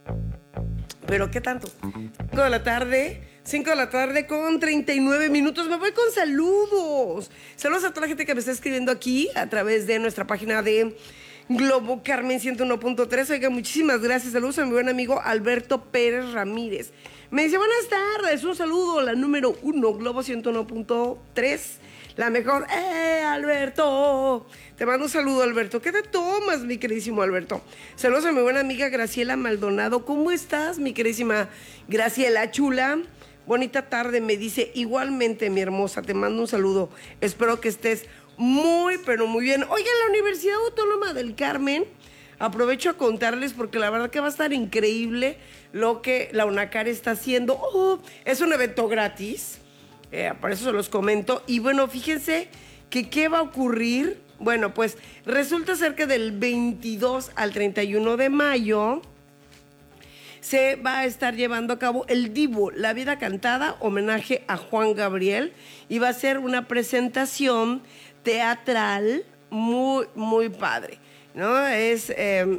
Pero ¿qué tanto? 5 de la tarde con 39 minutos. Me voy con saludos. Saludos a toda la gente que me está escribiendo aquí a través de nuestra página de Globo Carmen 101.3. Oiga, muchísimas gracias. Saludos a mi buen amigo Alberto Pérez Ramírez. Me dice, buenas tardes, un saludo, la número 1, Globo 101.3. La mejor, Alberto. Te mando un saludo, Alberto. ¿Qué te tomas, mi queridísimo Alberto? Saludos a mi buena amiga Graciela Maldonado. ¿Cómo estás, mi queridísima Graciela chula? Bonita tarde, me dice, igualmente, mi hermosa, te mando un saludo. Espero que estés muy, pero muy bien. Oiga, en la Universidad Autónoma del Carmen, aprovecho a contarles porque la verdad que va a estar increíble lo que la UNACAR está haciendo. Es un evento gratis. Por eso se los comento. Y bueno, fíjense que qué va a ocurrir. Bueno, pues resulta ser que del 22 al 31 de mayo se va a estar llevando a cabo el Divo, la vida cantada, homenaje a Juan Gabriel. Y va a ser una presentación teatral muy, muy padre, ¿no? Es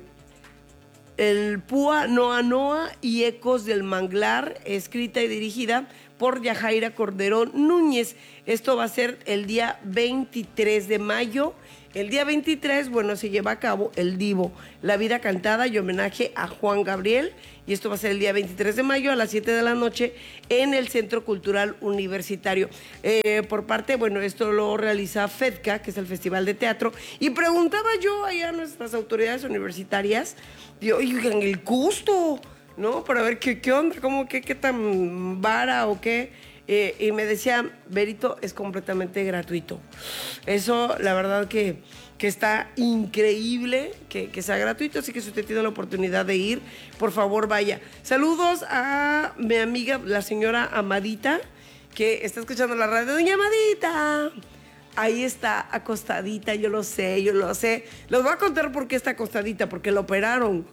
el Púa Noa Noa y Ecos del Manglar, escrita y dirigida por Yajaira Cordero Núñez. Esto va a ser el día 23 de mayo. El día 23, bueno, se lleva a cabo el Divo, la vida cantada y homenaje a Juan Gabriel. Y esto va a ser el día 23 de mayo a las 7 de la noche en el Centro Cultural Universitario. Por parte, bueno, esto lo realiza FEDCA, que es el Festival de Teatro. Y preguntaba yo allá a nuestras autoridades universitarias, digo, oigan, el costo, ¿no? Para ver qué onda, cómo, qué tan vara o qué. Y me decía, Berito, es completamente gratuito. Eso, la verdad que está increíble que sea gratuito, así que si usted tiene la oportunidad de ir, por favor vaya. Saludos a mi amiga, la señora Amadita, que está escuchando la radio. Doña Amadita, ahí está acostadita, yo lo sé. Les voy a contar por qué está acostadita, porque la operaron.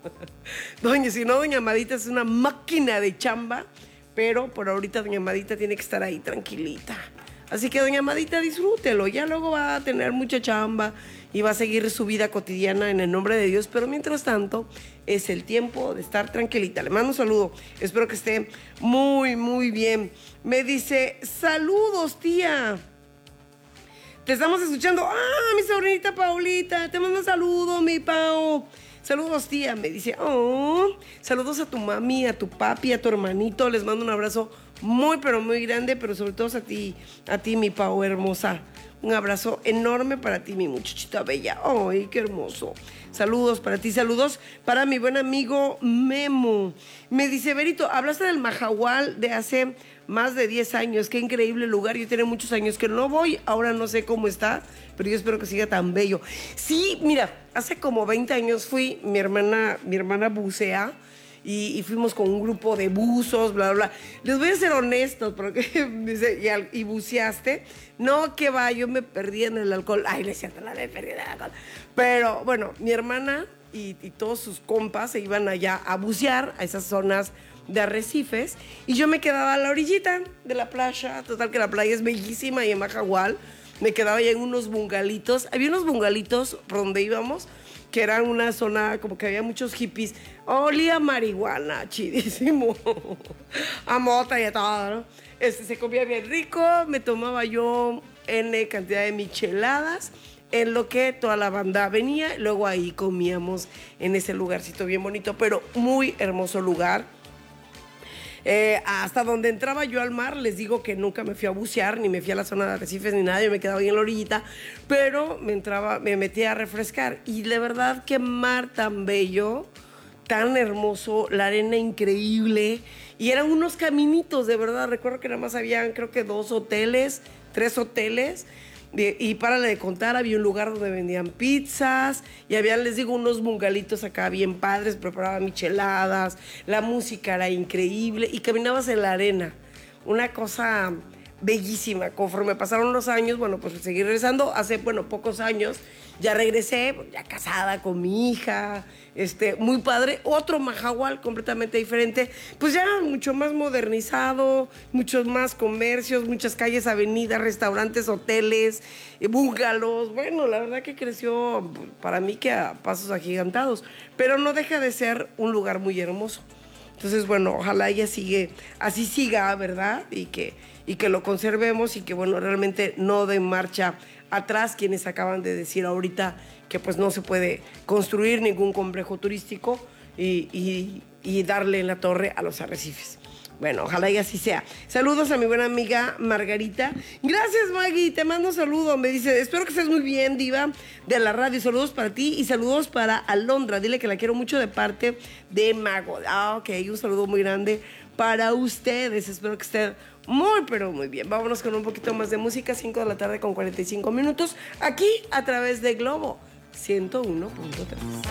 Doña Amadita es una máquina de chamba, pero por ahorita doña Amadita tiene que estar ahí tranquilita. Así que doña Amadita, disfrútelo. Ya luego va a tener mucha chamba y va a seguir su vida cotidiana en el nombre de Dios. Pero mientras tanto, es el tiempo de estar tranquilita. Le mando un saludo. Espero que esté muy, muy bien. Me dice, saludos, tía. Te estamos escuchando. Mi sobrinita Paulita. Te mando un saludo, mi Pau. Saludos, tía, me dice, saludos a tu mami, a tu papi, a tu hermanito, les mando un abrazo muy, pero muy grande, pero sobre todo a ti, mi Pau hermosa. Un abrazo enorme para ti, mi muchachita bella. ¡Ay, qué hermoso! Saludos para ti, saludos para mi buen amigo Memo. Me dice, Berito, hablaste del Mahahual de hace más de 10 años. Qué increíble lugar. Yo tengo muchos años que no voy. Ahora no sé cómo está, pero yo espero que siga tan bello. Sí, mira, hace como 20 años fui, mi hermana bucea. Y fuimos con un grupo de buzos, bla, bla, bla. Les voy a ser honestos, porque dice, ¿y buceaste? No, que va, yo me perdí en el alcohol. Ay, no es cierto, no me perdí en el alcohol. Pero bueno, mi hermana y todos sus compas se iban allá a bucear a esas zonas de arrecifes. Y yo me quedaba a la orillita de la playa. Total que la playa es bellísima y en Mahahual. Me quedaba allá en unos bungalitos. Había unos bungalitos por donde íbamos, que era una zona como que había muchos hippies. Olía a marihuana, chidísimo. A mota y a todo, ¿no? Se comía bien rico, me tomaba yo N cantidad de micheladas, en lo que toda la banda venía. Luego ahí comíamos en ese lugarcito bien bonito, pero muy hermoso lugar. Hasta donde entraba yo al mar, les digo que nunca me fui a bucear, ni me fui a la zona de arrecifes, ni nada, yo me quedaba ahí en la orillita, pero me metía a refrescar. Y de verdad, qué mar tan bello, tan hermoso, la arena increíble, y eran unos caminitos, de verdad. Recuerdo que nada más habían, creo que 3 hoteles, y párale de contar, había un lugar donde vendían pizzas, y había, les digo, unos bungalitos acá bien padres, preparaban micheladas, la música era increíble, y caminabas en la arena, una cosa bellísima. Conforme pasaron los años, bueno, pues seguí regresando. Hace, bueno, pocos años ya regresé, ya casada con mi hija, muy padre. Otro Mahahual completamente diferente, pues ya mucho más modernizado, muchos más comercios, muchas calles, avenidas, restaurantes, hoteles, bungalows. Bueno, la verdad que creció para mí que a pasos agigantados, pero no deja de ser un lugar muy hermoso. Entonces, bueno, ojalá ella así siga, ¿verdad? Y que lo conservemos y que, bueno, realmente no den marcha atrás quienes acaban de decir ahorita que pues no se puede construir ningún complejo turístico y darle en la torre a los arrecifes. Bueno, ojalá y así sea. Saludos a mi buena amiga Margarita. Gracias, Maggie. Te mando un saludo. Me dice, espero que estés muy bien, diva de la radio. Saludos para ti y saludos para Alondra. Dile que la quiero mucho de parte de Mago. Ok. Un saludo muy grande para ustedes. Espero que estén muy, pero muy bien. Vámonos con un poquito más de música. 5 de la tarde con 45 minutos. Aquí a través de Globo 101.3.